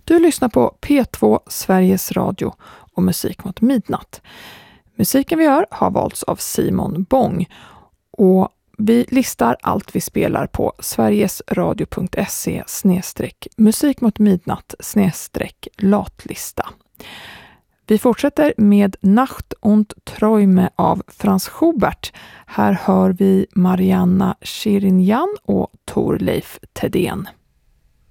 Du lyssnar på P2 Sveriges Radio och Musik mot midnatt. Musiken vi hör har valts av Simon Bång och vi listar allt vi spelar på sverigesradio.se/musik mot midnatt/latlista. Vi fortsätter med Nacht und Träume av Franz Schubert. Här hör vi Marianna Shirinyan och Thorleif Thedéen.